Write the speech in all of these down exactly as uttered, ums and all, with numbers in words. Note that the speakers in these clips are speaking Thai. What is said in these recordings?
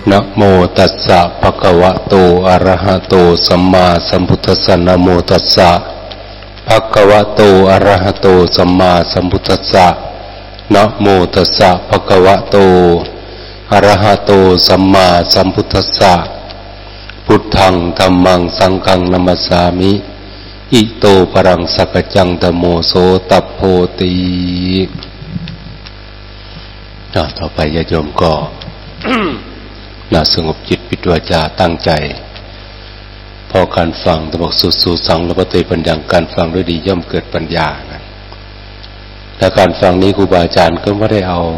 นะโมตัสสะภะคะวะโตอะระหะโตสัมมาสัมพุทธัสสะนะโมตัสสะภะคะวะโตอะระหะโตสัมมาสัมพุทธัสสะนะโมตัสสะภะคะวะโตอะระหะโตสัมมาสัมพุทธัสสะพุทธังธัมมังสังฆังนะมัสสามิอิโตปรังสักจังธัมโมโสตัพโพติต่อไปญาติโยมก็ น่าสงบจิตปิดวาจาตั้งใจพอการฟังตบอกสุดสู่สังและปฏิปัญญาการฟังด้วยดีย่อมเกิดปัญญานะแต่การฟังนี้ครูบาอาจารย์ก็ไม่ได้เอา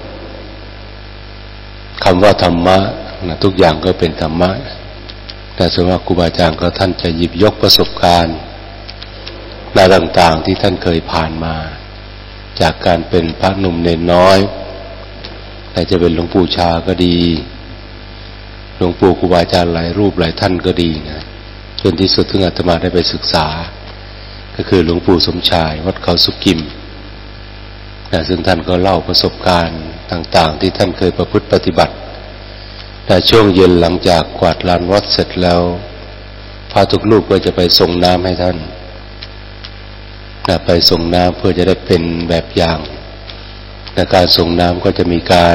คำว่าธรรมะนะทุกอย่างก็เป็นธรรมะแต่ส่วนมากครูบาอาจารย์ก็ท่านจะหยิบยกประสบการณ์ในต่างๆที่ท่านเคยผ่านมาจากการเป็นพระหนุ่มเนนน้อยแต่จะเป็นหลวงปู่ชาก็ดีหลวงปู่ครูบาอาจารย์หลายรูปหลายท่านก็ดีนะจนที่สุดถึงอาตมาได้ไปศึกษาก็คือหลวงปู่สมชายวัดเขาสุกิมนะซึ่งท่านก็เล่าประสบการณ์ต่างๆที่ท่านเคยประพฤติปฏิบัติแต่ช่วงเย็นหลังจากกวาดลานวัดเสร็จแล้วพระทุกรูปก็จะไปส่งน้ำให้ท่านนะไปส่งน้ำเพื่อจะได้เป็นแบบอย่างในการส่งน้ำก็จะมีการ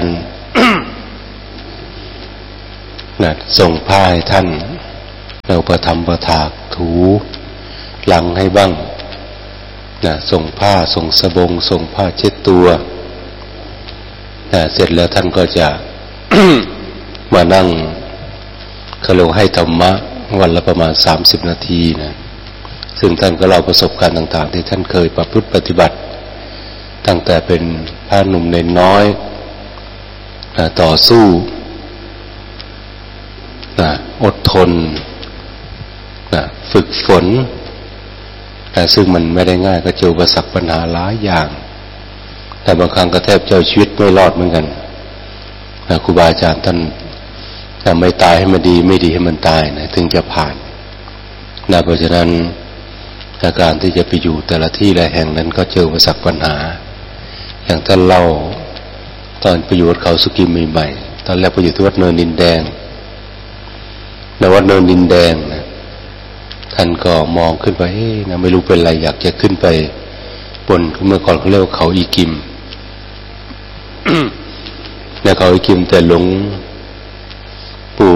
นะส่งผ้าให้ท่านเราประทำประถากถูหลังให้บ้างนะส่งผ้าส่งสบงส่งผ้าเช็ดตัวนะเสร็จแล้วท่านก็จะ มานั่งเขาเรียกให้ธรรมะวันละประมาณสามสิบนาทีนะซึ่งท่านก็เล่าประสบการณ์ต่างๆที่ท่านเคยประพฤติปฏิบัติตั้งแต่เป็นพระหนุ่มเนนน้อยนะต่อสู้นะอดทนนะฝึกฝนนะซึ่งมันไม่ได้ง่ายก็เจออุปสรรคปัญหาหลายอย่างแต่บางครั้งก็แทบจะเอาชีวิตไม่รอดเหมือนกันนะครูบาอาจารย์ท่านแต่ไม่ตายให้มันดีไม่ดีให้มันตายนะถึงจะผ่านนะเพราะฉะนั้นอาการที่จะไปอยู่แต่ละที่และแห่งนั้นก็เจออุปสรรคปัญหาอย่างท่านเล่าตอนไปอยู่วัดเขาสุกิมใหม่ๆตอนแรกไปอยู่ที่วัดเนินดินแดงในวัดเนินดินแดงนะท่านก็มองขึ้นไปนะไม่รู้เป็นไรอยากจะขึ้นไปบนเมื่อก่อนเขาเรียกว่าเขาอีกิม ในเขาอีกิมแต่หลวงปู่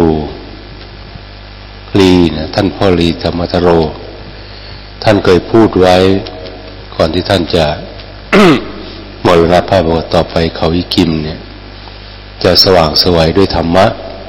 ลีนะท่านพ่อลีธรรมทโรท่านเคยพูดไว้ก่อนที่ท่านจะ มรณภาพว่าต่อไปเขาอีกิมเนี่ยจะสว่างไสวด้วยธรรมะ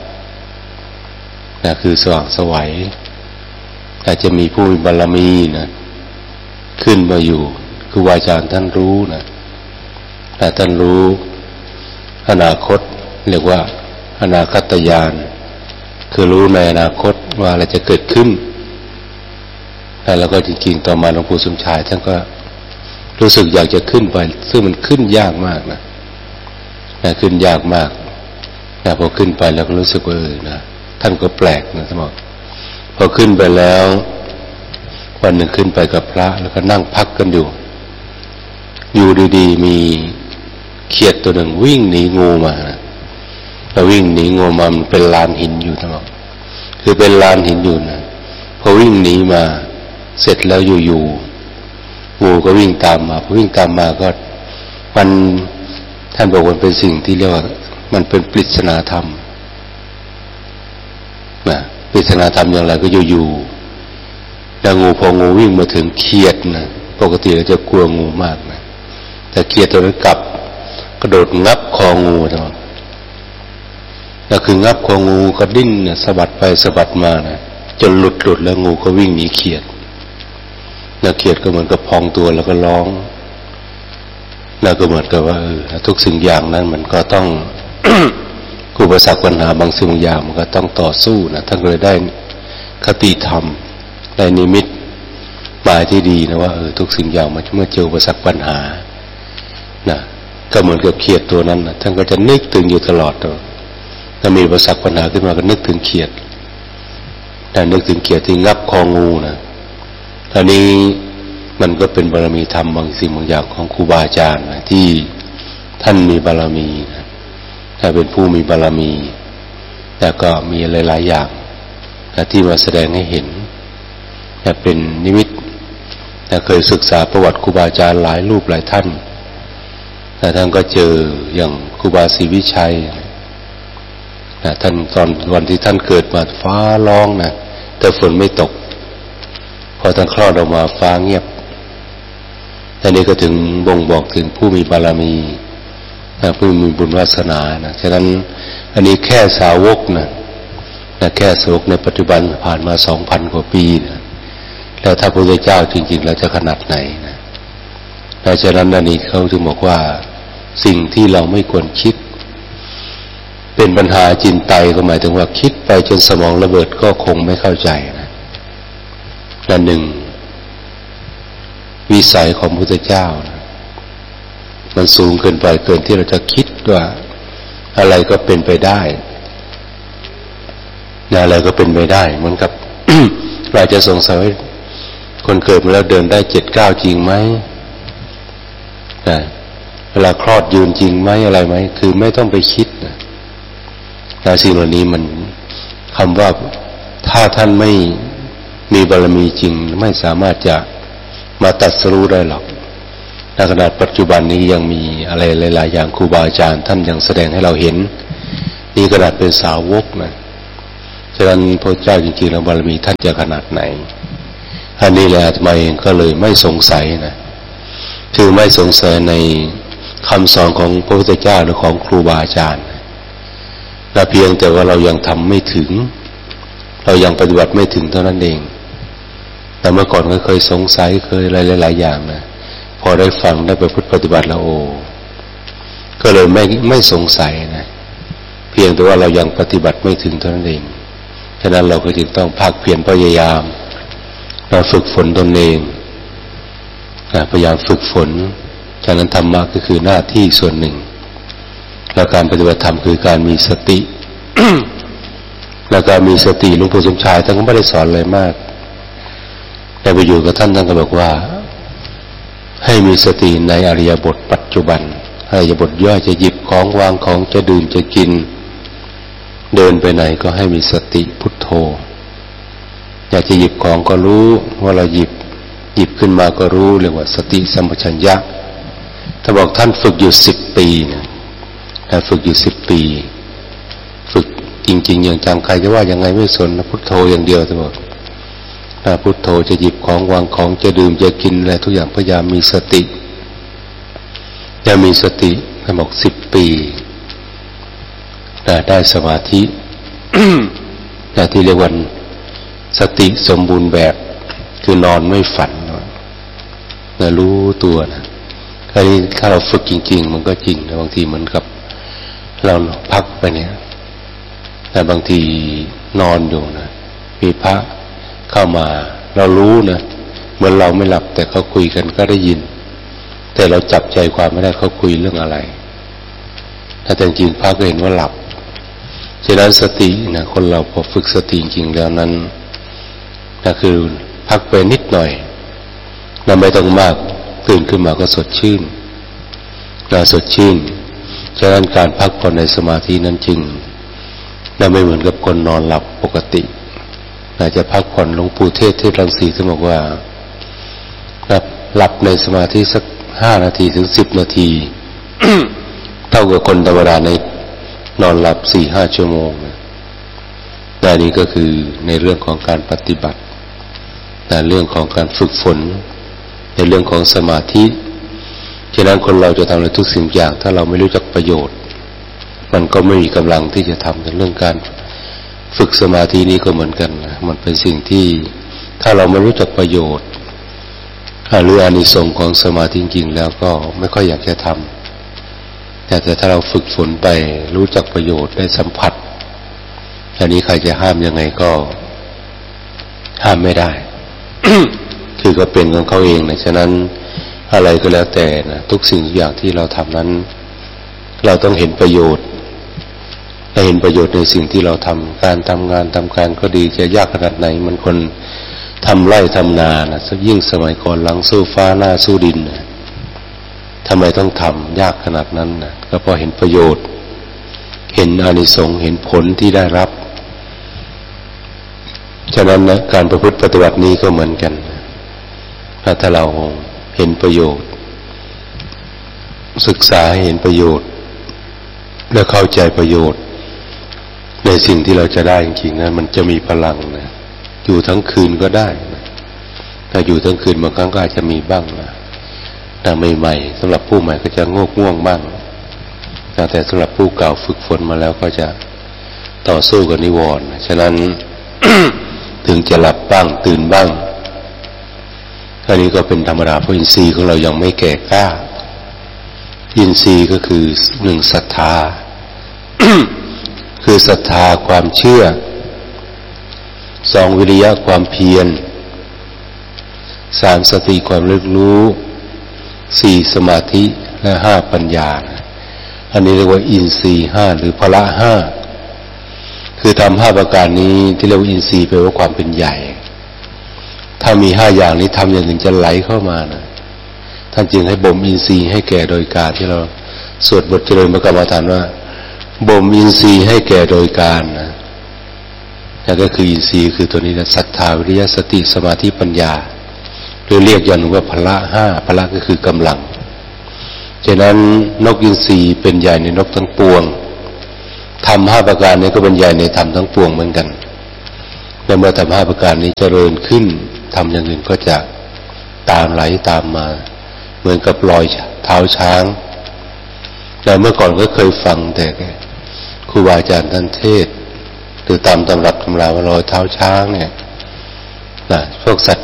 นะคือสว่างไสวอาจจะมีผู้มีบารมีนะขึ้นมาอยู่ครูบาอาจารย์ท่านรู้นะแต่ท่านรู้อนาคตเรียกว่าอนาคตญาณคือรู้ในอนาคตว่าอะไรจะเกิดขึ้นแล้วก็จริงๆต่อมาหลวงปู่สมชายท่านก็รู้สึกอยากจะขึ้นไปซึ่งมันขึ้นยากมากนะนะขึ้นยากมากนะพอขึ้นไปแล้วก็รู้สึกว่าเออนะท่านก็แปลกนะท่านบอกพอขึ้นไปแล้ววันหนึ่งขึ้นไปกับพระแล้วก็นั่งพักกันอยู่อยู่ดีๆมีเขียดตัวหนึ่งวิ่งหนีงูมานะแล้ววิ่งหนีงูมามันเป็นลานหินอยู่ท่านบอกคือเป็นลานหินอยู่นะพอวิ่งหนีมาเสร็จแล้วอยู่ๆงูก็วิ่งตามมาพอวิ่งตามมาก็มันท่านบอกว่าเป็นสิ่งที่เรียกว่ามันเป็นปริศนาธรรมนะปริศนาธรรมอย่างไรก็อยู่ๆแล้วงูพองูวิ่งมาถึงเขียดนะปกติเราจะกลัวงูมากนะแต่เขียดตัวนั้นกลับกระโดดงับคองูนะก็คืองับคองูก็ดิ้นนะสะบัดไปสะบัดมานะจนหลุดหลุดแล้วงูก็วิ่งหนีเขียดแล้วเขียดก็เหมือนกับพองตัวแล้วก็ร้องแล้วก็เหมือนกับว่าเออทุกสิ่งอย่างนั้นมันก็ต้อง อุปสรรคปัญหาบางสิ่งบางอย่างมันก็ต้องต่อสู้นะท่านก็เลยได้คติธรรมได้นิมิตหมายที่ดีนะว่าเออทุกสิ่งอย่างมันเมื่อเจออุปสรรคปัญหานะก็เหมือนกับเขียดตัวนั้นนะท่านก็จะนึกถึงอยู่ตลอดเลยถ้ามีอุปสรรคปัญหาขึ้นมาก็นึกถึงเขียดแต่นึกถึงเขียดที่งับคองูนะตอนนี้มันก็เป็นบารมีธรรมบางสิ่งบางอย่างของครูบาอาจารย์นะที่ท่านมีบารมีนะถ้าเป็นผู้มีบารมีแต่ก็มีหลายๆอย่างที่มาแสดงให้เห็นแต่เป็นนิมิตแต่เคยศึกษาประวัติครูบาอาจารย์หลายรูปหลายท่านแต่ท่านก็เจออย่างครูบาศรีวิชัยนะท่านตอนวันที่ท่านเกิดมาฟ้าร้องนะแต่ฝนไม่ตกพอท่านคลอดออกมาฟ้าเงียบแต่นี้ก็ถึงบ่งบอกถึงผู้มีบารมีนะผู้มีบุญวาสนานะฉะนั้นอันนี้แค่สาวกนะนะแค่สาวกในปัจจุบันผ่านมาสองพันกว่าปีนะแล้วถ้าพระพุทธเจ้าจริงๆเราจะขนาดไหนนะดังนั้นอันนี้เขาจึงบอกว่าสิ่งที่เราไม่ควรคิดเป็นปัญหาจินไตก็หมายถึงว่าคิดไปจนสมองระเบิดก็คงไม่เข้าใจนะและหนึ่งวิสัยของพระพุทธเจ้านะมันสูงเกินไปเกินที่เราจะคิดว่าอะไรก็เป็นไปได้นะอะไรก็เป็นไปได้เหมือนกับ เราจะสงสัยว่าคนเกิดมาแล้วเดินได้เจ็ดเก้าจริงไหมนะเวลาคลอดยืนจริงไหมอะไรไหมคือไม่ต้องไปคิดนะนะสิ่งเหล่านี้มันคำว่าถ้าท่านไม่มีบารมีจริงไม่สามารถจะมาตรัสรู้ได้หรอกในขณะปัจจุบันนี้ยังมีอะไรหลายๆอย่างครูบาอาจารย์ท่านยังแสดงให้เราเห็นนี่ขนาดเป็นสาวกนะฉะนั้นพระเจ้าจริงๆแล้วบารมีท่านจะขนาดไหนอันนี้แหละอาตมาเองก็เลยไม่สงสัยนะคือไม่สงสัยในคำสอนของพระพุทธเจ้าหรือของครูบาอาจารย์แต่เพียงแต่ว่าเรายังทำไม่ถึงเรายังปฏิบัติไม่ถึงเท่านั้นเองแต่เมื่อก่อนก็เคยสงสัยเคยอะไรหลายๆอย่างนะพอได้ฟังได้ไปปฏิบัติแล้วโอ้ก็เลยไม่ไม่สงสัยนะเพียงแต่ว่าเรายังปฏิบัติไม่ถึงเท่านั้นเองฉะนั้นเราก็จึงต้องภาคเพียรพยายามเราฝึกฝนตนเองพยายามฝึกฝนฉะนั้นธรรมะก็คือหน้าที่ส่วนหนึ่งแล้วการปฏิบัติธรรมคือการมีสติ แล้วการมีสติหลวงปู่สมชายท่านก็ไม่ได้สอนอะไรมากแต่ไปอยู่กับท่านท่านก็บอกว่าให้มีสติในอริยบทปัจจุบันอริยบทย่อยจะหยิบของวางของจะดื่มจะกินเดินไปไหนก็ให้มีสติพุทโธอยากจะหยิบของก็รู้ว่าเราหยิบหยิบขึ้นมาก็รู้เรียกว่าสติสัมปชัญญะถ้าบอกท่านฝึกอยู่สิบปีนะท่านฝึกอยู่สิบปีฝึกจริงๆอย่างจังใครจะว่ายังไงไม่สนนะพุทโธอย่างเดียวท่านบอกถ้าพุทโธจะหยิบของวางของจะดื่มจะกินอะไรทุกอย่างพยายามมีสติจะมีสติท่านบอกสิบปีได้สมาธิ แต่ที่เรียกว่าสติสมบูรณ์แบบคือนอนไม่ฝันนะรู้ตัวนะถ้าเราฝึกจริงๆมันก็จริงนะบางทีเหมือนกับเราพักไปเนี่ยแต่บางทีนอนอยู่นะมีพระเข้ามาเรารู้นะเหมือนเราไม่หลับแต่เขาคุยกันก็ได้ยินแต่เราจับใจความไม่ได้เขาคุยเรื่องอะไรถ้าแต่จริงพระก็เห็นว่าหลับฉะนั้นสตินะคนเราพอฝึกสติจริงๆแล้วนั้นนั่นคือพักไปนิดหน่อยเราไม่ต้องมากตื่นขึ้นมาก็สดชื่นน่าสดชื่นฉะนั้นการพักผ่อนในสมาธินั้นจริงน่าไม่เหมือนกับคนนอนหลับปกติน่าจะพักผ่อนหลวงปู่เทศเทศรังสีท่านบอกว่าหลับในสมาธิสักห้านาทีถึงสิบนาที เท่ากับคนธรรมดาในนอนหลับสี่ห้าชั่วโมงนะนี่ก็คือในเรื่องของการปฏิบัติในเรื่องของการฝึกฝนในเรื่องของสมาธิฉะนั้นคนเราจะทำอะไรทุกสิ่งอย่างถ้าเราไม่รู้จักประโยชน์มันก็ไม่มีกำลังที่จะทำในเรื่องการฝึกสมาธินี้ก็เหมือนกันนะมันเป็นสิ่งที่ถ้าเราไม่รู้จักประโยชน์หรืออานิสงส์ของสมาธิจริงๆแล้วก็ไม่ค่อยอยากจะทำแต่ถ้าเราฝึกฝนไปรู้จักประโยชน์ได้สัมผัสอันนี้ใครจะห้ามยังไงก็ห้ามไม่ได้ คือก็เป็นของเขาเองนะฉะนั้นอะไรก็แล้วแต่นะทุกสิ่งทุกอย่างที่เราทำนั้นเราต้องเห็นประโยชน์และเห็นประโยชน์ในสิ่งที่เราทำการทำงานทำการก็ดีจะยากขนาดไหนมันคนทำไร่ทำนานะยิ่งสมัยก่อนหลังสู้ฟ้าหน้าสู้ดินนะทำไมต้องทำยากขนาดนั้นนะก็เพราะเห็นประโยชน์เห็นอานิสงส์เห็นผลที่ได้รับฉะนั้นนะการประพฤติปฏิบัตินี้ก็เหมือนกันถ้าเราเห็นประโยชน์ศึกษาเห็นประโยชน์และเข้าใจประโยชน์ในสิ่งที่เราจะได้จริงๆนั้นมันจะมีพลังนะอยู่ทั้งคืนก็ได้นะถ้าอยู่ทั้งคืนบางครั้งก็อาจจะมีบ้างนะแต่ใหม่ๆสำหรับผู้ใหม่ก็จะง่วงง่วงบ้างแต่สำหรับผู้เก่าฝึกฝนมาแล้วก็จะต่อสู้กับนิวรณ์ฉะนั้น ถึงจะหลับบ้างตื่นบ้างอันนี้ก็เป็นธรรมดาเพราะอินทรีย์ของเรายังไม่แก่กล้าอินทรีย์ก็คือหนึ่งศรัทธา คือศรัทธาความเชื่อสองวิริยะความเพียรสามสติความระลึกรู้สี่สมาธิและห้าปัญญาอันนี้เรียกว่าอินทรีย์ห้าหรือพละห้าคือทำห้าประการนี้ที่เรียกว่าอินทรีย์แปลว่าความเป็นใหญ่ถ้ามีห้าอย่างนี้ทำอย่างหนึ่งจะไหลเข้ามานะท่านจึงให้บ่มอินทรีย์ให้แก่โดยการที่เราสวดบทเจริญพระกรรมฐานว่าบ่มอินทรีย์ให้แก่โดยการนะนั่นก็คืออินทรีย์คือตัวนี้นะศรัทธาวิริยะสติสมาธิปัญญาหรือเรียกอย่างหนึ่งว่าพละห้าพละก็คือกำลังฉะนั้นนกอินทรีย์เป็นใหญ่ในนกทั้งปวงทำห้าประการนี้ก็เป็นใหญ่ในธรรมทั้งปวงเหมือนกันและเมื่อทำห้าประการนี้เจริญขึ้นทำอย่างอื่นก็จะตามไหลตามมาเหมือนกับรอยเท้าช้างแต่เมื่อก่อนก็เคยฟังแต่ครูบาอาจารย์ท่านเทศหรือตามตำรับตำราว่ารอยเท้าช้างเนี่ยนะพวกสัตว์